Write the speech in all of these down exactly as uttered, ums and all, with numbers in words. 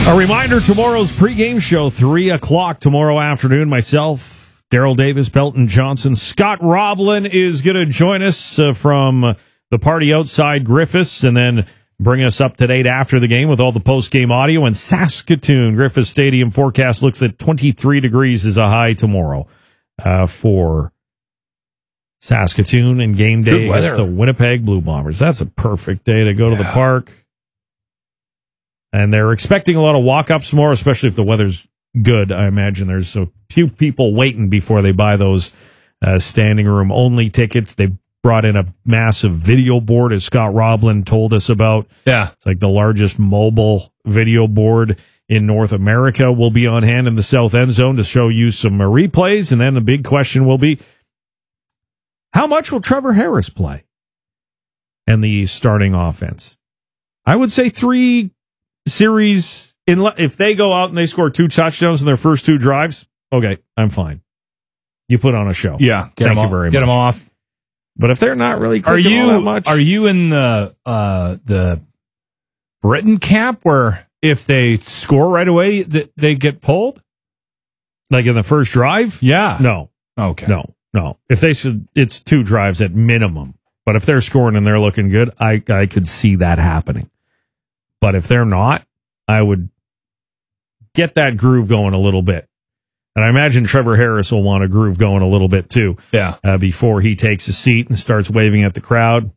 A reminder, tomorrow's pregame show, three o'clock tomorrow afternoon. Myself, Daryl Davis, Belton Johnson. Scott Roblin is going to join us uh, from the party outside Griffiths and then bring us up to date after the game with all the post-game audio. And Saskatoon, Griffiths Stadium forecast looks at twenty-three degrees as a high tomorrow uh, for Saskatoon and game day against the Winnipeg Blue Bombers. That's a perfect day to go yeah. to the park. And they're expecting a lot of walk-ups tomorrow, especially if the weather's good. I imagine there's a few people waiting before they buy those uh, standing room only tickets. They brought in a massive video board, as Scott Roblin told us about. Yeah. It's like the largest mobile video board in North America will be on hand in the south end zone to show you some uh, replays. And then the big question will be, how much will Trevor Harris play and the starting offense? I would say three series. In, if they go out and they score two touchdowns in their first two drives, okay, I'm fine. You put on a show. Yeah. Get Thank you off, very get much. Get them off. But if they're not really are you, all that much. Are you in the, uh, the Britain camp where if they score right away, that they get pulled? Like in the first drive? Yeah. No. Okay. No, no. If they should, it's two drives at minimum. But if they're scoring and they're looking good, I, I could see that happening. But if they're not, I would get that groove going a little bit. And I imagine Trevor Harris will want a groove going a little bit too. Yeah. Uh, before he takes a seat and starts waving at the crowd.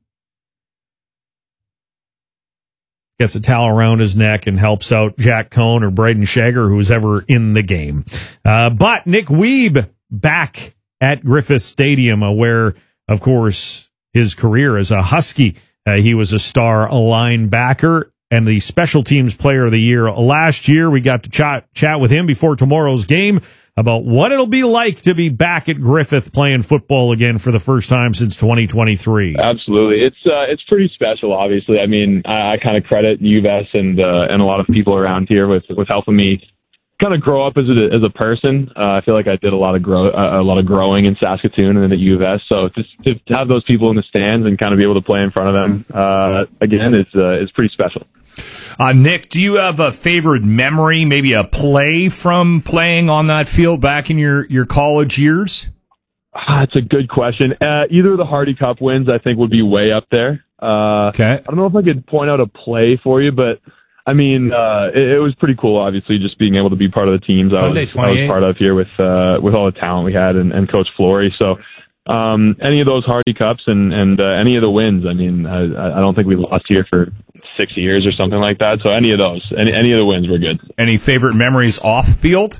Gets a towel around his neck and helps out Jack Cohn or Braden Shager, who's ever in the game. Uh, but Nick Wiebe back at Griffith Stadium, uh, where, of course, his career as a Husky, uh, he was a star linebacker and the special teams player of the year last year. We got to chat, chat with him before tomorrow's game about what it'll be like to be back at Griffith playing football again for the first time since twenty twenty-three. Absolutely. It's uh, it's pretty special, obviously. I mean, I, I kind of credit U V S and uh, and a lot of people around here with, with helping me kind of grow up as a, as a person. Uh, I feel like I did a lot of grow uh, a lot of growing in Saskatoon and then at U V S. So just to, to have those people in the stands and kind of be able to play in front of them, uh, again, it's, uh, it's pretty special. Uh, Nick, do you have a favorite memory, maybe a play from playing on that field back in your, your college years? Ah, it's a good question. Uh, either of the Hardy Cup wins, I think, would be way up there. Uh, okay. I don't know if I could point out a play for you, but I mean, uh, it, it was pretty cool, obviously, just being able to be part of the teams I was, I was part of here with, uh, with all the talent we had and, and Coach Flory. So, um, any of those Hardy Cups and, and, uh, any of the wins, I mean, I, I don't think we lost here for six years or something like that. So any of those, any, any of the wins were good. Any favorite memories off field?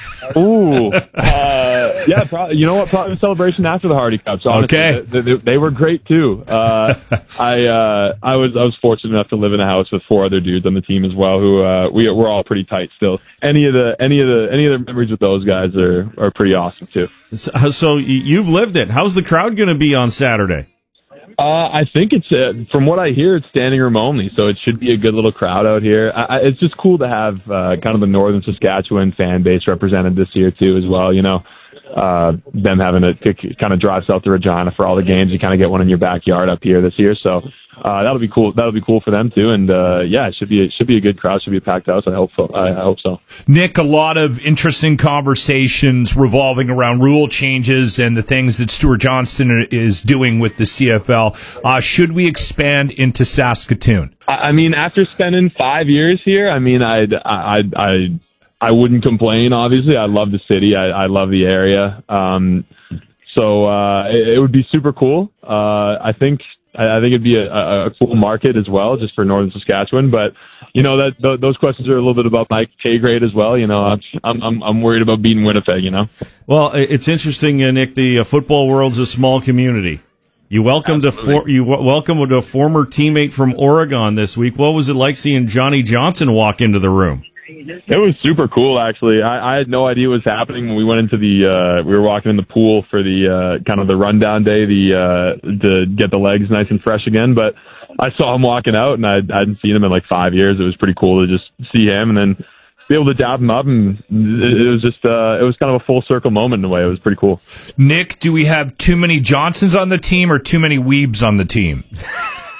Ooh, uh, yeah, probably, you know what? Probably the celebration after the Hardy Cups. Honestly, okay, they, they, they were great too. Uh, I uh, I was I was fortunate enough to live in a house with four other dudes on the team as well. Who uh, we we're all pretty tight still. Any of the any of the any of the memories with those guys are are pretty awesome too. So, so you've lived it. How's the crowd going to be on Saturday? Uh, I think it's, uh, from what I hear, it's standing room only, so it should be a good little crowd out here. I, I, it's just cool to have, uh, kind of the Northern Saskatchewan fan base represented this year too, as well, you know. Uh, them having to kind of drive south to Regina for all the games. You kind of get one in your backyard up here this year. So, uh, that'll be cool. That'll be cool for them too. And, uh, yeah, it should be, it should be a good crowd. Should be a packed house. I hope so. I, I hope so. Nick, a lot of interesting conversations revolving around rule changes and the things that Stuart Johnston is doing with the C F L. Uh, should we expand into Saskatoon? I, I mean, after spending five years here, I mean, I'd, I'd, I'd, I wouldn't complain, obviously. I love the city. I, I love the area. Um, so, uh, it, it would be super cool. Uh, I think, I, I think it'd be a, a cool market as well, just for Northern Saskatchewan. But, you know, that, th- those questions are a little bit about my pay grade as well. You know, I'm, I'm, I'm worried about beating Winnipeg, you know? Well, it's interesting, uh, Nick, the uh, football world's a small community. You welcomed a for, you w- welcomed a former teammate from Oregon this week. What was it like seeing Johnny Johnson walk into the room? It was super cool, actually. I, I had no idea what was happening when we went into the, uh, we were walking in the pool for the, uh, kind of the rundown day, the, uh, to get the legs nice and fresh again. But I saw him walking out and I, I hadn't seen him in like five years. It was pretty cool to just see him and then be able to dab him up. And it, it was just, uh, it was kind of a full circle moment in a way. It was pretty cool. Nick, do we have too many Johnsons on the team or too many Wiebes on the team?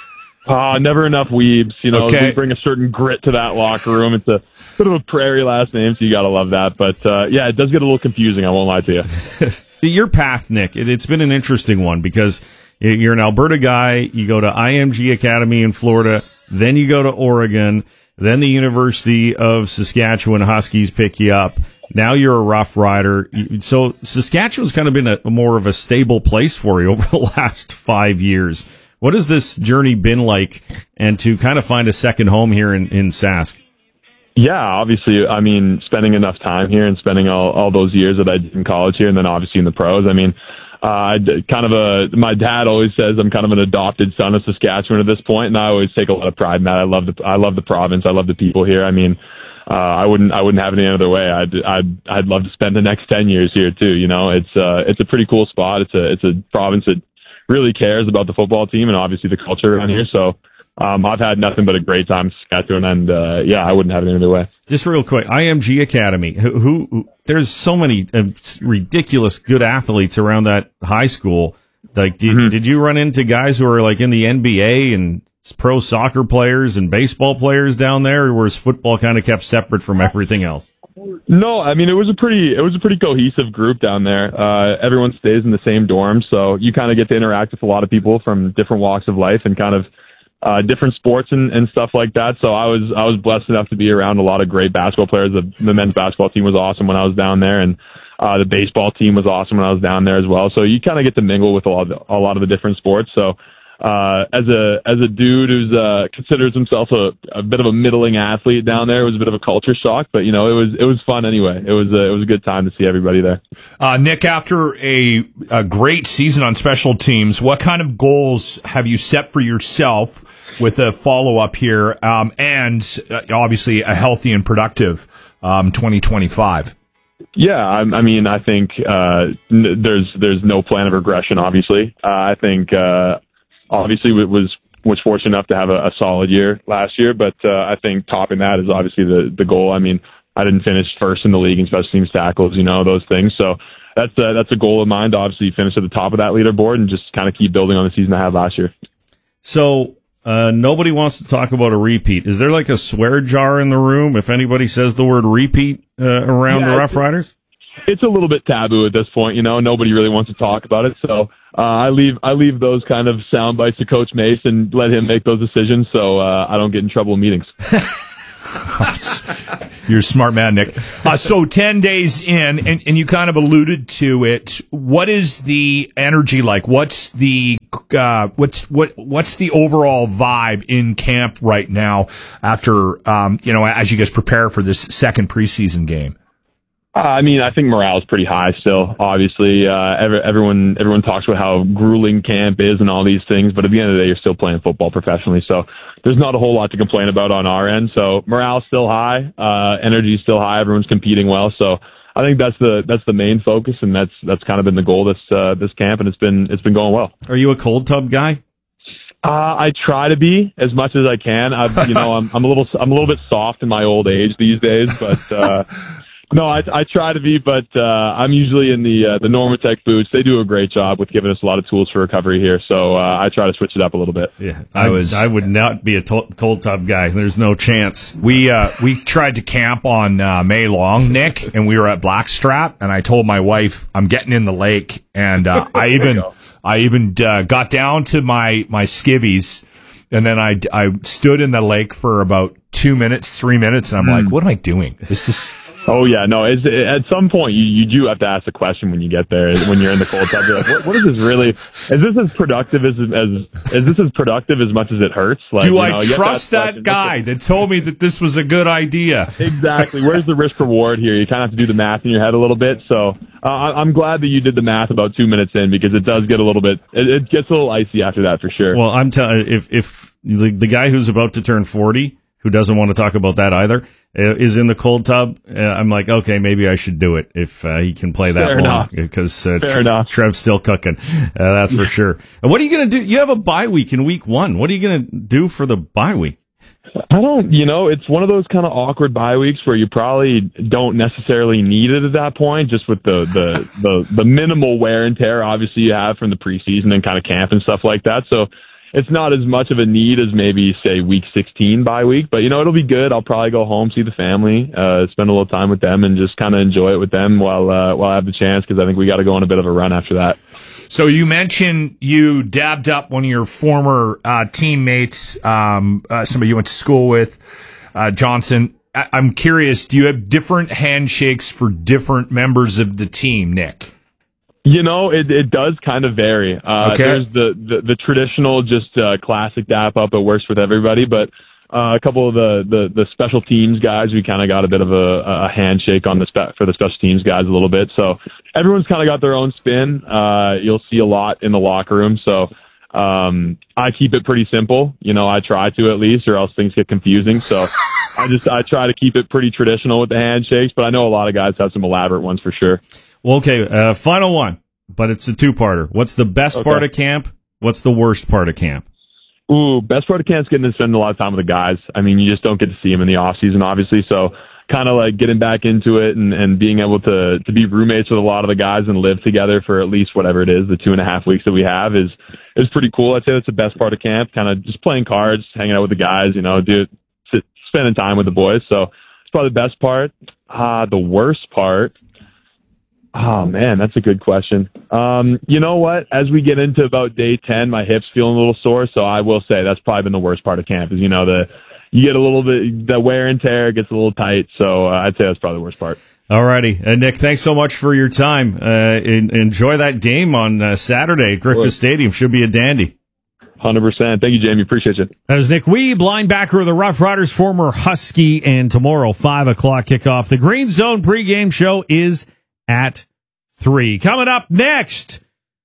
Uh, never enough weebs. You know, Okay. they bring a certain grit to that locker room. It's a bit of a prairie last name, so you got to love that. But uh, yeah, it does get a little confusing. I won't lie to you. Your path, Nick, it, it's been an interesting one because you're an Alberta guy. You go to I M G Academy in Florida, then you go to Oregon, then the University of Saskatchewan Huskies pick you up. Now you're a Rough Rider. So Saskatchewan's kind of been a more of a stable place for you over the last five years. What has this journey been like, and to kind of find a second home here in, in Sask? Yeah, obviously, I mean, spending enough time here and spending all, all those years that I did in college here and then obviously in the pros. I mean, uh, I kind of a, my dad always says I'm kind of an adopted son of Saskatchewan at this point, and I always take a lot of pride in that. I love the, I love the province. I love the people here. I mean, Uh, I wouldn't, I wouldn't have it any other way. I'd, I'd, I'd love to spend the next ten years here too. You know, it's, uh, it's a pretty cool spot. It's a, it's a province that really cares about the football team and obviously the culture around here. So, um, I've had nothing but a great time in Saskatchewan, and, uh, yeah, I wouldn't have it any other way. Just real quick, I M G Academy, who, who there's so many uh, ridiculous good athletes around that high school. Like, did, mm-hmm. did you run into guys who are like in the N B A and pro soccer players and baseball players down there, or was football kind of kept separate from everything else? No, I mean, it was a pretty, it was a pretty cohesive group down there. Uh, everyone stays in the same dorm, so you kind of get to interact with a lot of people from different walks of life and kind of, uh, different sports and, and stuff like that. So I was, I was blessed enough to be around a lot of great basketball players. The, the men's basketball team was awesome when I was down there, and, uh, the baseball team was awesome when I was down there as well. So you kind of get to mingle with a lot of, the, a lot of the different sports. So, Uh, as a, as a dude who's, uh, considers himself a, a bit of a middling athlete down there, it was a bit of a culture shock, but you know, it was, it was fun anyway. It was, a, it was a good time to see everybody there. Uh, Nick, after a, a great season on special teams, what kind of goals have you set for yourself with a follow up here? Um, and uh, obviously a healthy and productive, um, twenty twenty-five. Yeah, I, I mean, I think, uh, n- there's, there's no plan of regression, obviously. Uh, I think, uh, Obviously, was was fortunate enough to have a, a solid year last year, but uh, I think topping that is obviously the the goal. I mean, I didn't finish first in the league in special teams tackles, you know, those things. So that's a, that's a goal of mine to obviously finish at the top of that leaderboard and just kind of keep building on the season I had last year. So uh, nobody wants to talk about a repeat. Is there like a swear jar in the room if anybody says the word repeat uh, around yeah, the Rough Riders? It's a little bit taboo at this point, you know. Nobody really wants to talk about it, so uh, I leave I leave those kind of sound bites to Coach Mace and let him make those decisions, so uh, I don't get in trouble in meetings. You're a smart man, Nick. Uh, so ten days in, and, and you kind of alluded to it. What is the energy like? What's the uh, what's what what's the overall vibe in camp right now? After um, you know, as you guys prepare for this second preseason game. Uh, I mean, I think morale is pretty high still. Obviously, uh, every, everyone everyone talks about how grueling camp is and all these things, but at the end of the day, you're still playing football professionally, so there's not a whole lot to complain about on our end. So morale's still high, uh, energy's still high. Everyone's competing well, so I think that's the that's the main focus, and that's that's kind of been the goal this uh, this camp, and it's been it's been going well. Are you a cold tub guy? Uh, I try to be as much as I can. I, you know, I'm I'm a little I'm a little bit soft in my old age these days, but. Uh, No, I, I try to be, but uh, I'm usually in the uh, the Normatec boots. They do a great job with giving us a lot of tools for recovery here, so uh, I try to switch it up a little bit. Yeah, I, I was. I would not be a to- cold tub guy. There's no chance. We uh, we tried to camp on uh, May Long, Nick, and we were at Blackstrap, and I told my wife I'm getting in the lake, and uh, I even I even uh, got down to my my skivvies, and then I I stood in the lake for about two minutes, three minutes, and I'm mm. like, what am I doing? This is. Oh yeah, no. It's, it, at some point, you, you do have to ask the question when you get there. When you're in the cold tub, you're like, what, what is this really? Is this as productive as as is this as productive as much as it hurts? Like, do you I know, trust that guy that told me that this was a good idea? Exactly. Where's the risk reward here? You kind of have to do the math in your head a little bit. So uh, I'm glad that you did the math about two minutes in, because it does get a little bit. It, it gets a little icy after that for sure. Well, I'm telling if if the, the guy who's about to turn forty, who doesn't want to talk about that either, uh, is in the cold tub, uh, I'm like, okay, maybe I should do it if uh, he can play that Fair long, because uh, Fair Tre- enough. Trev's still cooking. Uh, that's for sure. And what are you going to do? You have a bye week in week one. What are you going to do for the bye week? I don't, you know, it's one of those kind of awkward bye weeks where you probably don't necessarily need it at that point, just with the, the, the, the minimal wear and tear, obviously, you have from the preseason and kind of camp and stuff like that. So it's not as much of a need as maybe say week sixteen bye week, but you know, it'll be good. I'll probably go home, see the family, uh, spend a little time with them and just kind of enjoy it with them while, uh, while I have the chance. Cause I think we got to go on a bit of a run after that. So you mentioned you dabbed up one of your former, uh, teammates, um, uh, somebody you went to school with, uh, Johnson. I- I'm curious, do you have different handshakes for different members of the team, Nick? You know, it, it does kind of vary. Uh, okay. There's the, the, the traditional, just uh, classic dap up. It works with everybody, but uh, a couple of the, the, the special teams guys, we kind of got a bit of a, a handshake on the spe- for the special teams guys a little bit. So everyone's kind of got their own spin. Uh, you'll see a lot in the locker room. So um, I keep it pretty simple. You know, I try to at least, or else things get confusing. So I just I try to keep it pretty traditional with the handshakes, but I know a lot of guys have some elaborate ones for sure. Well, okay, uh, final one, but it's a two-parter. What's the best Okay. part of camp? What's the worst part of camp? Ooh, best part of camp is getting to spend a lot of time with the guys. I mean, you just don't get to see them in the off season, obviously. So kind of like getting back into it and, and being able to, to be roommates with a lot of the guys and live together for at least whatever it is, the two and a half weeks that we have is, is pretty cool. I'd say that's the best part of camp. Kind of just playing cards, hanging out with the guys, you know, do sit, spending time with the boys. So it's probably the best part. Uh, the worst part. Oh man, that's a good question. Um, you know what? As we get into about day ten, my hip's feeling a little sore, so I will say that's probably been the worst part of camp. Is you know the you get a little bit the wear and tear gets a little tight, so uh, I'd say that's probably the worst part. All righty, uh, Nick. Thanks so much for your time. Uh, in, enjoy that game on uh, Saturday at Griffith Stadium. Should be a dandy. one hundred percent. Thank you, Jamie. Appreciate you. That is Nick Weeb, linebacker of the Rough Riders, former Husky, and tomorrow five o'clock kickoff. The Green Zone pregame show is at three. Coming up next,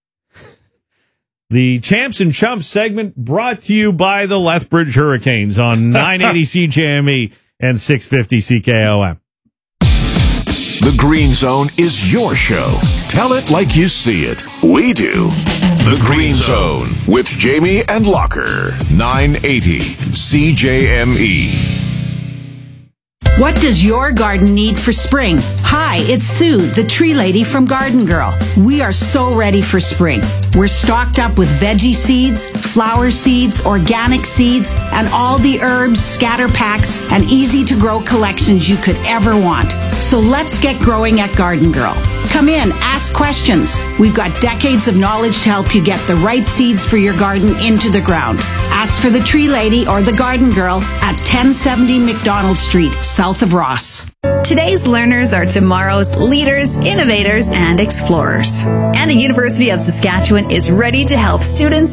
the Champs and Chumps segment brought to you by the Lethbridge Hurricanes on nine eighty C J M E and six fifty C K O M. The Green Zone is your show. Tell it like you see it. We do. The Green Zone with Jamie and Locker. nine eighty C J M E. What does your garden need for spring? Hi, it's Sue, the tree lady from Garden Girl. We are so ready for spring. We're stocked up with veggie seeds, flower seeds, organic seeds, and all the herbs, scatter packs, and easy-to-grow collections you could ever want. So let's get growing at Garden Girl. Come in, ask questions. We've got decades of knowledge to help you get the right seeds for your garden into the ground. Ask for the Tree Lady or the Garden Girl at ten seventy McDonald Street, south of Ross. Today's learners are tomorrow's leaders, innovators, and explorers. And the University of Saskatchewan is ready to help students